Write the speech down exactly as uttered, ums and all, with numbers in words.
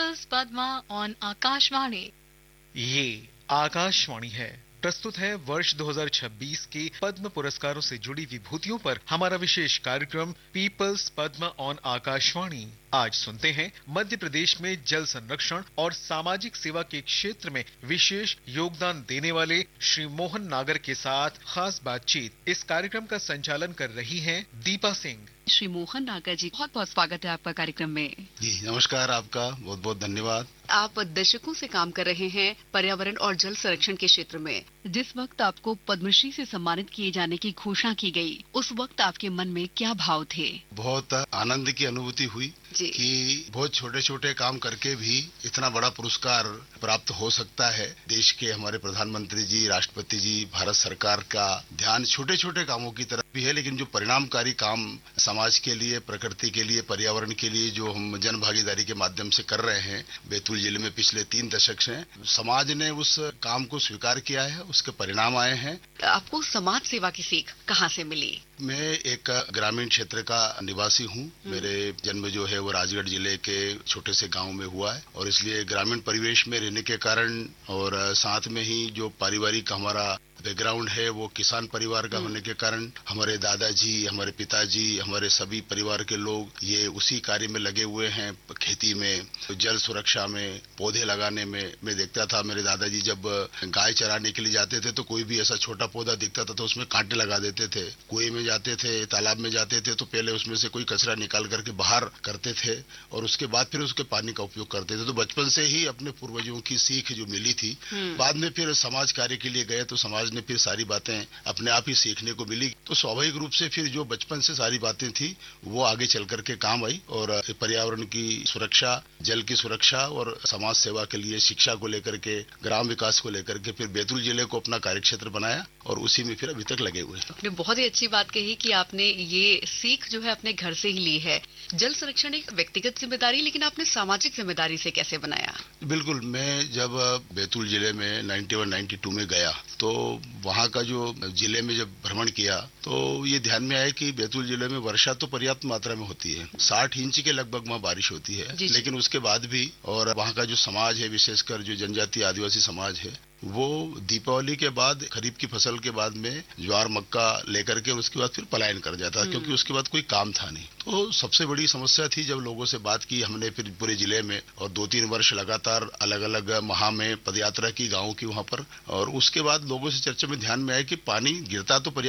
Peoples Padma on Akashvani. ये आकाशवाणी है। प्रस्तुत है वर्ष दो हज़ार छब्बीस के पद्म पुरस्कारों से जुड़ी विभूतियों पर हमारा विशेष कार्यक्रम पीपल्स पद्मा ऑन आकाशवाणी। आज सुनते हैं मध्य प्रदेश में जल संरक्षण और सामाजिक सेवा के क्षेत्र में विशेष योगदान देने वाले श्री मोहन नागर के साथ खास बातचीत। इस कार्यक्रम का संचालन कर रही हैं दीपा सिंह। श्री मोहन नागर जी, बहुत बहुत स्वागत है आपका कार्यक्रम में। जी नमस्कार, आपका बहुत बहुत धन्यवाद। आप दशकों से काम कर रहे हैं पर्यावरण और जल संरक्षण के क्षेत्र में। जिस वक्त आपको पद्मश्री से सम्मानित किए जाने की घोषणा की गई, उस वक्त आपके मन में क्या भाव थे? बहुत आनंद की अनुभूति हुई कि बहुत छोटे छोटे काम करके भी इतना बड़ा पुरस्कार प्राप्त हो सकता है। देश के हमारे प्रधानमंत्री जी, राष्ट्रपति जी, भारत सरकार का ध्यान छोटे छोटे कामों की तरफ भी है, लेकिन जो परिणामकारी काम समाज के लिए, प्रकृति के लिए, पर्यावरण के लिए जो हम जन भागीदारी के माध्यम से कर रहे हैं बैतूल जिले में पिछले तीन दशक से, समाज ने उस काम को स्वीकार किया है, उसके परिणाम आए हैं। आपको समाज सेवा की सीख कहाँ से मिली? मैं एक ग्रामीण क्षेत्र का निवासी हूँ। मेरे जन्म जो है वो राजगढ़ जिले के छोटे से गांव में हुआ है और इसलिए ग्रामीण परिवेश में रहने के कारण और साथ में ही जो पारिवारिक हमारा बैकग्राउंड है वो किसान परिवार का होने के कारण हमारे दादाजी, हमारे पिताजी, हमारे सभी परिवार के लोग ये उसी कार्य में लगे हुए हैं। खेती में, जल सुरक्षा में, पौधे लगाने में। मैं देखता था मेरे दादाजी जब गाय चराने के लिए जाते थे तो कोई भी ऐसा छोटा पौधा दिखता था तो उसमें कांटे लगा देते थे। कुएं में जाते थे, तालाब में जाते थे तो पहले उसमें से कोई कचरा निकाल करके बाहर करते थे और उसके बाद फिर उसके पानी का उपयोग करते थे। तो बचपन से ही अपने पूर्वजों की सीख जो मिली थी, बाद में फिर समाज कार्य के लिए गए तो समाज ने फिर सारी बातें अपने आप ही सीखने को मिली। तो स्वाभाविक रूप से फिर जो बचपन से सारी बातें थी वो आगे चल करके काम आई और पर्यावरण की सुरक्षा, जल की सुरक्षा और समाज सेवा के लिए, शिक्षा को लेकर के, ग्राम विकास को लेकर के फिर बैतूल जिले को अपना कार्यक्षेत्र बनाया और उसी में फिर अभी तक लगे हुए हैं। आपने बहुत ही अच्छी बात कही कि आपने ये सीख जो है अपने घर से ही ली है। जल संरक्षण एक व्यक्तिगत जिम्मेदारी, लेकिन आपने सामाजिक जिम्मेदारी से कैसे बनाया? बिल्कुल, मैं जब बैतूल जिले में इक्यानवे बानवे में गया तो वहाँ का जो जिले में जब भ्रमण किया तो ये ध्यान में आया कि बैतूल जिले में वर्षा तो पर्याप्त मात्रा में होती है, साठ इंच के लगभग वहाँ बारिश होती है, लेकिन उसके बाद भी और वहाँ का जो समाज है, विशेषकर जो जनजातीय आदिवासी समाज है, वो दीपावली के बाद, खरीफ की फसल के बाद में ज्वार मक्का लेकर के उसके बाद फिर पलायन कर जाता है क्योंकि उसके बाद कोई काम था नहीं। तो सबसे बड़ी समस्या थी जब लोगों से बात की हमने फिर पूरे जिले में और दो तीन वर्ष लगातार अलग अलग माह में पदयात्रा की गाँव की वहाँ पर, और उसके बाद लोगों से चर्चा में ध्यान में आया कि पानी गिरता तो